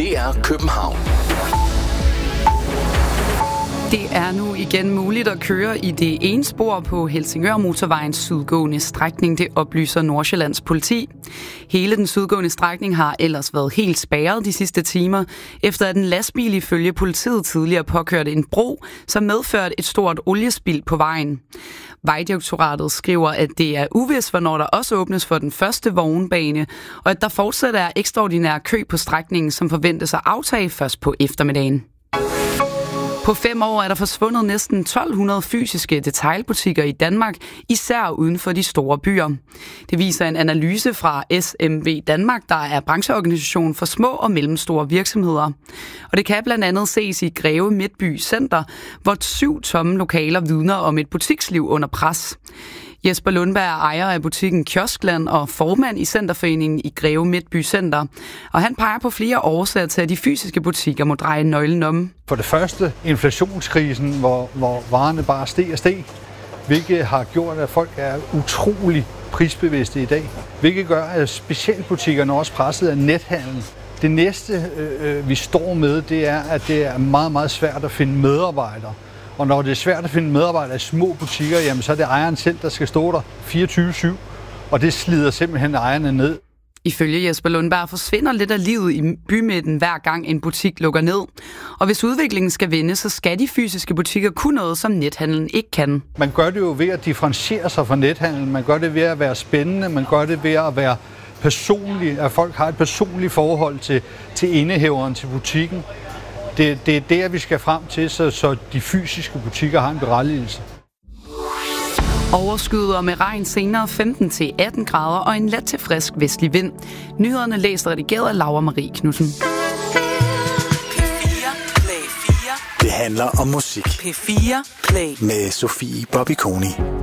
DR København. Det er nu igen muligt at køre i det ene spor på Helsingør-motorvejens sydgående strækning, det oplyser Nordsjællands politi. Hele den sydgående strækning har ellers været helt spærret de sidste timer, efter at en lastbil ifølge politiet tidligere påkørte en bro, som medførte et stort oliespild på vejen. Vejdirektoratet skriver, at det er uvist, hvornår der også åbnes for den første vognbane, og at der fortsat er ekstraordinær kø på strækningen, som forventes at aftage først på eftermiddagen. På 5 år er der forsvundet næsten 1200 fysiske detailbutikker i Danmark, især uden for de store byer. Det viser en analyse fra SMV Danmark, der er brancheorganisation for små og mellemstore virksomheder. Og det kan blandt andet ses i Greve Midtby Center, hvor 7 tomme lokaler vidner om et butiksliv under pres. Jesper Lundberg er ejer af butikken Kioskland og formand i Centerforeningen i Greve Midtby Center. Og han peger på flere årsager til, at de fysiske butikker må dreje nøglen om. For det første inflationskrisen, hvor varerne bare steg og steg, hvilket har gjort, at folk er utrolig prisbevidste i dag. Hvilket gør, at specialbutikkerne også presset af nethandel. Det næste, vi står med, det er, at det er meget, meget svært at finde medarbejdere. Og når det er svært at finde medarbejdere i små butikker, jamen, så er det ejeren selv, der skal stå der 24/7, og det slider simpelthen ejerne ned. Ifølge Jesper Lundberg forsvinder lidt af livet i bymidten hver gang en butik lukker ned. Og hvis udviklingen skal vende, så skal de fysiske butikker kunne noget, som nethandlen ikke kan. Man gør det jo ved at differentiere sig fra nethandlen, man gør det ved at være spændende, man gør det ved at være personlig, at folk har et personligt forhold til indehaveren, til butikken. Det er der, vi skal frem til, så de fysiske butikker har en berettigelse. Overskyet med regn senere 15-18 grader og en let til frisk vestlig vind. Nyhederne læst og redigeret af Laura Marie Knudsen. P4 Play 4. Det handler om musik. P4 Play med Sofie Bobby Koni.